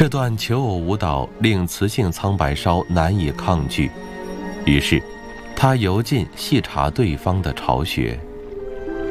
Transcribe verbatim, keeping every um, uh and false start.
这段求偶舞蹈令雌性苍白烧难以抗拒，于是他由近细查对方的巢穴。